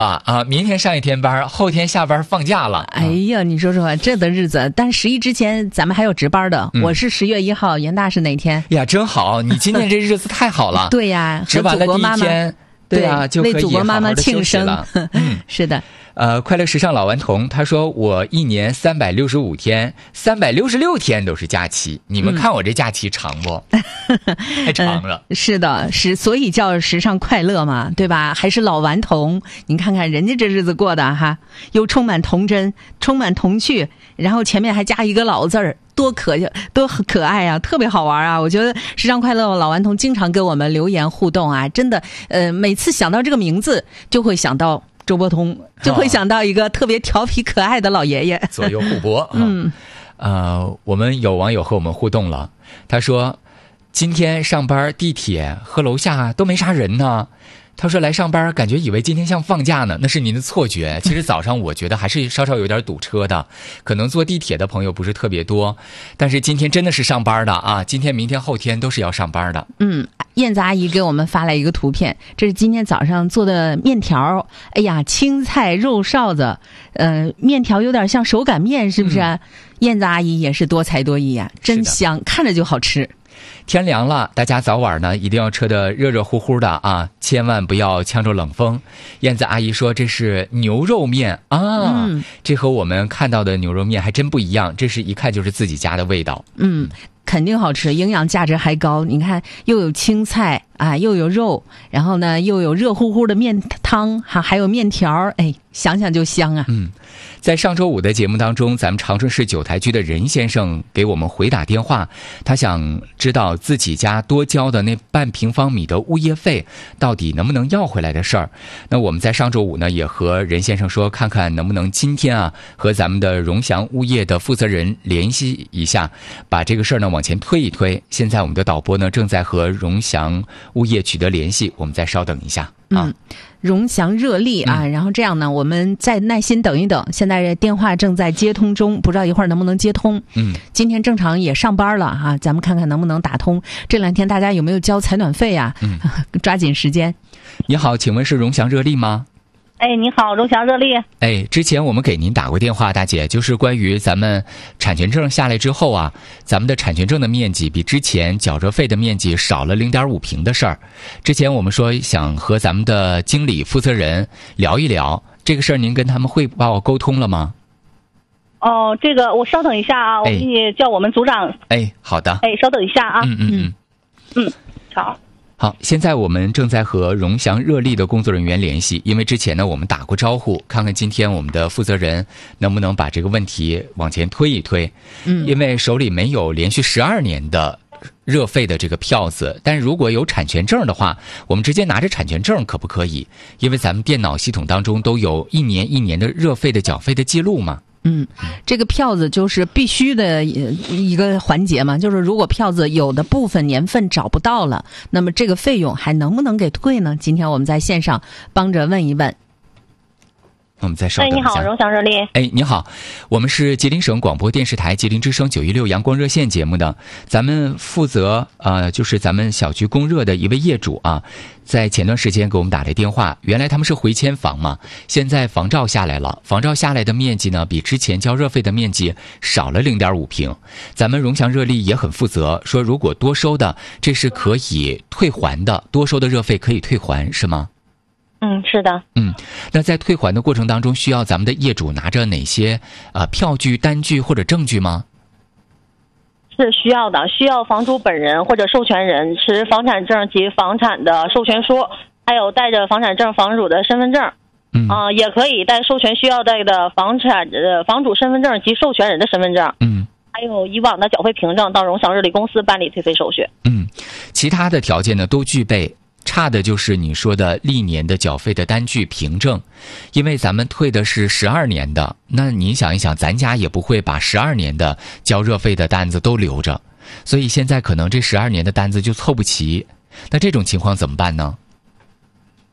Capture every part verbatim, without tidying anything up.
啊啊！明天上一天班，后天下班放假了。 哎呀，你说说这的日子，但十一之前咱们还有值班的。嗯、我是十月一号，严大是哪天？ 呀，真好！你今天这日子太好了。 对呀， 值完了第一天，对呀、啊，就可以为祖国妈妈庆生了。嗯， 是的。 呃，快乐时尚老顽童他说，我一年三百六十五天，三百六十六天都是假期。你们看我这假期长不？嗯、太长了、 呃。是的，是所以叫时尚快乐嘛，对吧？还是老顽童，你看看人家这日子过的哈，又充满童真，充满童趣，然后前面还加一个老字儿。多可多可爱啊，特别好玩啊！我觉得时尚快乐老顽童经常给我们留言互动啊，真的，呃，每次想到这个名字，就会想到周伯通，就会想到一个特别调皮可爱的老爷爷， 左右互搏。嗯，呃，我们有网友和我们互动了，他说今天上班地铁和楼下都没啥人呢。他说来上班感觉以为今天像放假呢，那是您的错觉。其实早上我觉得还是稍稍有点堵车的，可能坐地铁的朋友不是特别多，但是今天真的是上班的啊！今天明天后天都是要上班的。 嗯，燕子阿姨给我们发来一个图片，这是今天早上做的面条，哎呀，青菜肉臊子，呃，面条有点像手擀面，是不是、啊嗯、燕子阿姨也是多才多艺啊，真香，看着就好吃。 天凉了，大家早晚呢一定要吃得热热乎乎的啊，千万不要呛着冷风。燕子阿姨说这是牛肉面啊、嗯，这和我们看到的牛肉面还真不一样，这是一看就是自己家的味道。 嗯，肯定好吃，营养价值还高。你看，又有青菜啊，又有肉，然后呢又有热乎乎的面汤，还还有面条，哎，想想就香啊。 嗯，在上周五的节目当中，咱们长春市九台区的任先生给我们回打电话，他想知道自己家多交的那半平方米的物业费到底能不能要回来的事儿。那我们在上周五呢也和任先生说，看看能不能今天啊和咱们的荣祥物业的负责人联系一下，把这个事儿呢往前推一推。现在我们的导播呢正在和荣祥物业取得联系，我们再稍等一下啊。 嗯，荣祥热力啊、嗯，然后这样呢，我们再耐心等一等。现在电话正在接通中，不知道一会儿能不能接通。 嗯， 今天正常也上班了哈、啊，咱们看看能不能打通。这两天大家有没有交采暖费啊？ 嗯， 抓紧时间。 你好，请问是荣祥热力吗？ 哎，你好，荣祥热力。 哎，之前我们给您打过电话，大姐，就是关于咱们产权证下来之后啊，咱们的产权证的面积比之前缴热费的面积少了零点五平的事儿。之前我们说想和咱们的经理负责人聊一聊这个事儿，您跟他们汇报沟通了吗？ 哦，这个我稍等一下啊，我给你叫我们组长。 哎，好的。 哎，稍等一下啊。 嗯嗯嗯嗯，好。 好，现在我们正在和荣祥热力的工作人员联系，因为之前呢我们打过招呼，看看今天我们的负责人能不能把这个问题往前推一推。 嗯， 因为手里没有连续十二年的热费的这个票子，但是如果有产权证的话，我们直接拿着产权证可不可以？因为咱们电脑系统当中都有一年一年的热费的缴费的记录嘛。 嗯，这个票子就是必须的一个环节嘛，就是如果票子有的部分年份找不到了，那么这个费用还能不能给退呢？今天我们在线上帮着问一问。 我们再稍等一下。 哎，你好，荣祥热力。 哎，你好，我们是吉林省广播电视台吉林之声九一六阳光热线节目的，咱们负责呃，就是咱们小区供热的一位业主啊，在前段时间给我们打来电话，原来他们是回迁房嘛，现在房照下来了，房照下来的面积呢，比之前交热费的面积少了零点五平。咱们荣祥热力也很负责，说如果多收的，这是可以退还的，多收的热费可以退还，是吗？ 嗯，是的。 嗯，那在退还的过程当中，需要咱们的业主拿着哪些呃票据、单据或者证据吗？ 是需要的，需要房主本人或者授权人持房产证及房产的授权书，还有带着房产证房主的身份证。 嗯啊、呃，也可以带授权需要带的房产呃房主身份证及授权人的身份证。 嗯， 还有以往的缴费凭证到荣祥热力公司办理退费手续。 嗯，其他的条件呢都具备。差的就是你说的历年的缴费的单据凭证，因为咱们退的是十二年的，那你想一想，咱家也不会把十二年的交热费的单子都留着，所以现在可能这十二年的单子就凑不齐，那这种情况怎么办呢？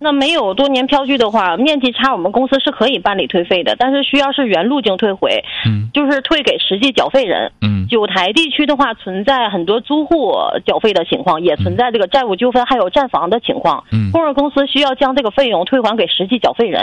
那没有多年票据的话，面积差我们公司是可以办理退费的，但是需要是原路径退回， 嗯， 就是退给实际缴费人。 嗯， 九台地区的话，存在很多租户缴费的情况，也存在这个债务纠纷，还有占房的情况。 嗯， 供热公司需要将这个费用退还给实际缴费人。